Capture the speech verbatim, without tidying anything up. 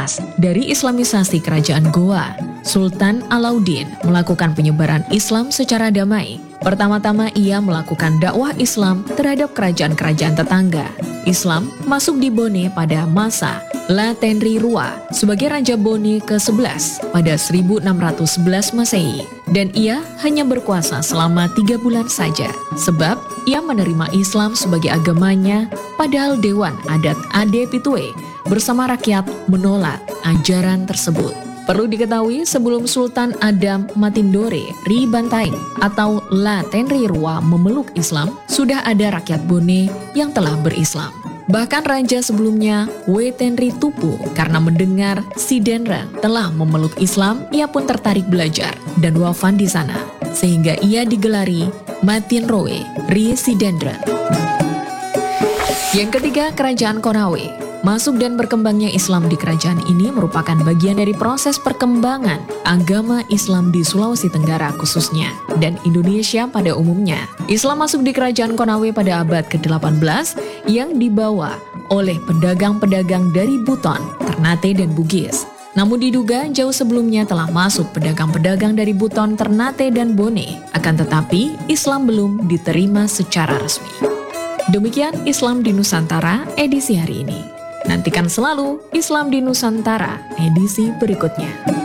terlepas dari Islamisasi kerajaan Goa, Sultan Alauddin melakukan penyebaran Islam secara damai. Pertama-tama ia melakukan dakwah Islam terhadap kerajaan-kerajaan tetangga. Islam masuk di Bone pada masa La Tenri-Rua sebagai Raja Bone ke sebelas pada seribu enam ratus sebelas Masehi. Dan ia hanya berkuasa selama tiga bulan saja, sebab ia menerima Islam sebagai agamanya, padahal Dewan Adat Ade Pitue bersama rakyat menolak ajaran tersebut. Perlu diketahui, sebelum Sultan Adam Matindore Ri Bantaing atau La Tenri-Rua memeluk Islam, sudah ada rakyat Bone yang telah berislam. Bahkan raja sebelumnya, Wetenri Tupu, karena mendengar si Denreng telah memeluk Islam, ia pun tertarik belajar dan wafat di sana, sehingga ia digelari Matinroe Ri Sidendreng. Yang ketiga, Kerajaan Konawe. Masuk dan berkembangnya Islam di kerajaan ini merupakan bagian dari proses perkembangan agama Islam di Sulawesi Tenggara khususnya, dan Indonesia pada umumnya. Islam masuk di Kerajaan Konawe pada abad ke delapan belas yang dibawa oleh pedagang-pedagang dari Buton, Ternate, dan Bugis. Namun diduga jauh sebelumnya telah masuk pedagang-pedagang dari Buton, Ternate, dan Bone. Akan tetapi, Islam belum diterima secara resmi. Demikian Islam di Nusantara edisi hari ini. Nantikan selalu Islam di Nusantara edisi berikutnya.